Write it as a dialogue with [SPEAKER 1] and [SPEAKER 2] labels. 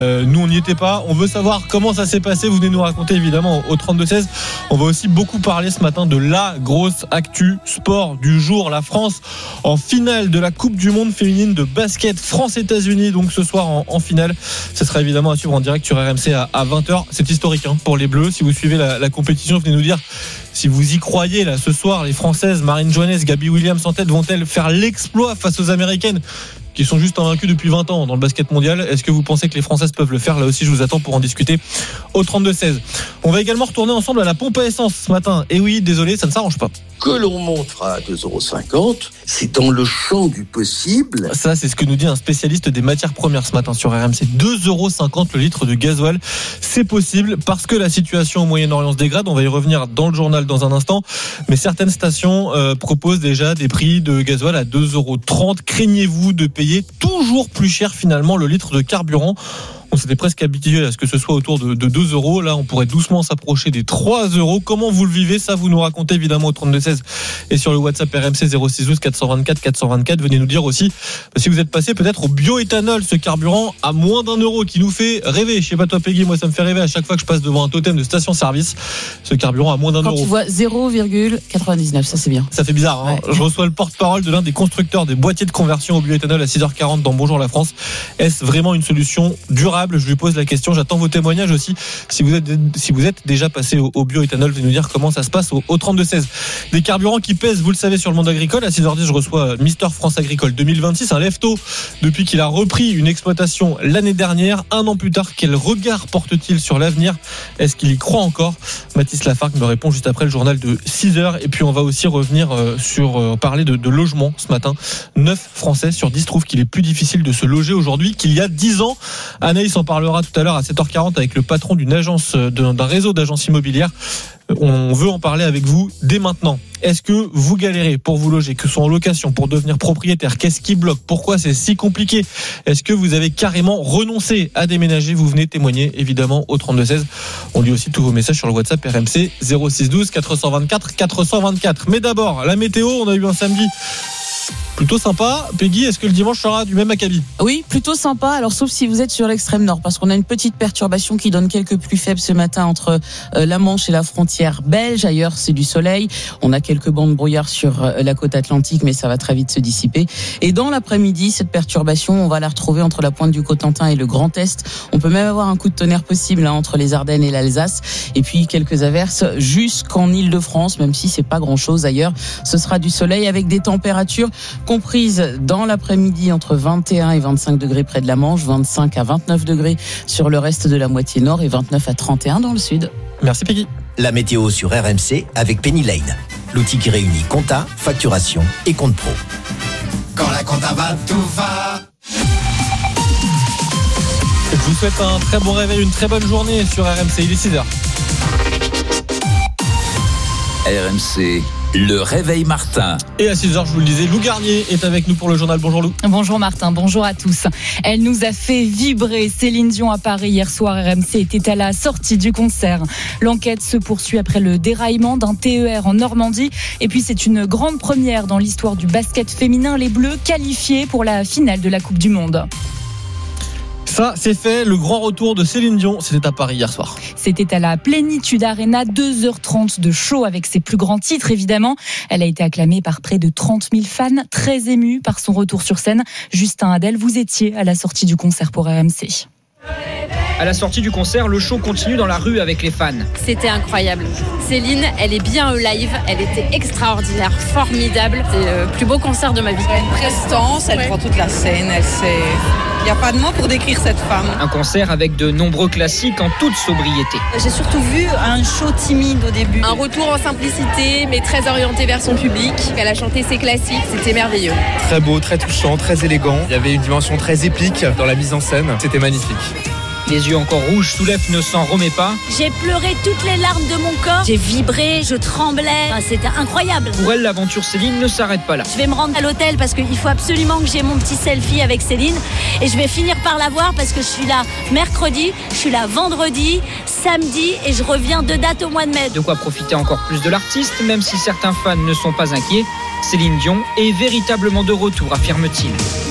[SPEAKER 1] Nous on n'y était pas, on veut savoir comment ça s'est passé, vous venez nous raconter évidemment au 32-16. On va aussi beaucoup parler ce matin de la grosse actu sport du jour, la France en finale de la Coupe du Monde féminine de basket, France-États-Unis donc ce soir en finale. Ce sera évidemment à suivre en direct sur RMC à 20h, c'est historique pour les Bleus. Si vous suivez la compétition, venez nous dire si vous y croyez là ce soir. Les Françaises, Marine Johannes, Gabi Williams en tête, vont-elles faire l'exploit face aux Américaines qui sont juste invaincus depuis 20 ans dans le basket mondial? Est-ce que vous pensez que les Françaises peuvent le faire? Là aussi, je vous attends pour en discuter au 32-16. On va également retourner ensemble à la pompe à essence ce matin. Et oui, désolé, ça ne s'arrange pas.
[SPEAKER 2] Que l'on montera à 2,50€, c'est dans le champ du possible.
[SPEAKER 1] Ça, c'est ce que nous dit un spécialiste des matières premières ce matin sur RMC. 2,50€ le litre de gasoil. C'est possible parce que la situation au Moyen-Orient se dégrade. On va y revenir dans le journal dans un instant. Mais certaines stations proposent déjà des prix de gasoil à 2,30€. Craignez-vous de payer toujours plus cher finalement le litre de carburant? On s'était presque habitué à ce que ce soit autour de 2€. Là, on pourrait doucement s'approcher des 3€. Comment vous le vivez? Ça, vous nous racontez évidemment au 32-16 et sur le WhatsApp RMC 0612 424 424. Venez nous dire aussi si vous êtes passé peut-être au bioéthanol, ce carburant à moins d'1€ qui nous fait rêver. Je sais pas toi, Peggy, moi ça me fait rêver à chaque fois que je passe devant un totem de station-service. Ce carburant à moins d'1€.
[SPEAKER 3] Quand tu vois 0,99, ça c'est bien. Ça
[SPEAKER 1] fait bizarre. Ouais. Je reçois le porte-parole de l'un des constructeurs des boîtiers de conversion au bioéthanol à 6h40 dans Bonjour la France. Est-ce vraiment une solution durable? Je lui pose la question, j'attends vos témoignages aussi. Si vous êtes déjà passé au bioéthanol, venez nous dire comment ça se passe au 32-16. Des carburants qui pèsent, vous le savez, sur le monde agricole. À 6h10, je reçois Mister France Agricole 2026, un lève-tôt depuis qu'il a repris une exploitation l'année dernière. Un an plus tard, quel regard porte-t-il sur l'avenir? Est-ce qu'il y croit encore? Mathis Lafargue me répond juste après le journal de 6h. Et puis on va aussi revenir sur parler de logement ce matin. 9 Français sur 10 trouvent qu'il est plus difficile de se loger aujourd'hui qu'il y a 10 ans. Anaïs en parlera tout à l'heure à 7h40 avec le patron d'une agence, d'un réseau d'agences immobilières. On veut en parler avec vous dès maintenant. Est-ce que vous galérez pour vous loger, que ce soit en location, pour devenir propriétaire? Qu'est-ce qui bloque? Pourquoi c'est si compliqué? Est-ce que vous avez carrément renoncé à déménager? Vous venez témoigner évidemment au 32-16. On lit aussi tous vos messages sur le WhatsApp RMC 0612 424 424. Mais d'abord, la météo, on a eu un samedi plutôt sympa. Peggy, est-ce que le dimanche sera du même acabit?
[SPEAKER 3] Oui, plutôt sympa. Alors, sauf si vous êtes sur l'extrême nord, parce qu'on a une petite perturbation qui donne quelques pluies faibles ce matin entre la Manche et la frontière belge. Ailleurs, c'est du soleil. On a quelques bancs de brouillard sur la côte atlantique, mais ça va très vite se dissiper. Et dans l'après-midi, cette perturbation, on va la retrouver entre la pointe du Cotentin et le Grand Est. On peut même avoir un coup de tonnerre possible entre les Ardennes et l'Alsace. Et puis, quelques averses jusqu'en Île-de-France, même si c'est pas grand-chose ailleurs. Ce sera du soleil avec des températures comprises dans l'après-midi entre 21 et 25 degrés près de la Manche, 25 à 29 degrés sur le reste de la moitié nord et 29 à 31 dans le sud.
[SPEAKER 1] Merci Peggy.
[SPEAKER 4] La météo sur RMC avec Penny Lane, l'outil qui réunit compta, facturation et compte pro.
[SPEAKER 5] Quand la compta va, tout va.
[SPEAKER 1] Je vous souhaite un très bon réveil, une très bonne journée sur RMC. Il est 6h.
[SPEAKER 6] RMC, le réveil Martin.
[SPEAKER 1] Et à 6h, je vous le disais, Lou Garnier est avec nous pour le journal. Bonjour Lou.
[SPEAKER 7] Bonjour Martin, bonjour à tous. Elle nous a fait vibrer. Céline Dion à Paris hier soir. RMC était à la sortie du concert. L'enquête se poursuit après le déraillement d'un TER en Normandie. Et puis c'est une grande première dans l'histoire du basket féminin. Les Bleus qualifiés pour la finale de la Coupe du Monde.
[SPEAKER 1] Ça, c'est fait. Le grand retour de Céline Dion, c'était à Paris hier soir.
[SPEAKER 7] C'était à la Plénitude Arena, 2h30 de show avec ses plus grands titres, évidemment. Elle a été acclamée par près de 30 000 fans, très émus par son retour sur scène. Justin Hadel, vous étiez à la sortie du concert pour RMC.
[SPEAKER 8] À la sortie du concert, le show continue dans la rue avec les fans.
[SPEAKER 9] C'était incroyable. Céline, elle est bien live, elle était extraordinaire, formidable. C'est le plus beau concert de ma vie.
[SPEAKER 10] Elle a une prestance, elle prend toute la scène, il n'y a pas de mots pour décrire cette femme.
[SPEAKER 8] Un concert avec de nombreux classiques en toute sobriété.
[SPEAKER 10] J'ai surtout vu un show timide au début.
[SPEAKER 9] Un retour en simplicité, mais très orienté vers son public. Elle a chanté ses classiques, c'était merveilleux.
[SPEAKER 11] Très beau, très touchant, très élégant. Il y avait une dimension très épique dans la mise en scène. C'était magnifique.
[SPEAKER 8] Les yeux encore rouges, Soulef ne s'en remet pas.
[SPEAKER 12] J'ai pleuré toutes les larmes de mon corps. J'ai vibré, je tremblais. C'était incroyable.
[SPEAKER 8] Pour elle, l'aventure Céline ne s'arrête pas là.
[SPEAKER 12] Je vais me rendre à l'hôtel parce qu'il faut absolument que j'ai mon petit selfie avec Céline. Et je vais finir par la voir parce que je suis là mercredi, je suis là vendredi, samedi et je reviens 2 dates au mois de mai.
[SPEAKER 8] De quoi profiter encore plus de l'artiste, même si certains fans ne sont pas inquiets. Céline Dion est véritablement de retour, affirme-t-il.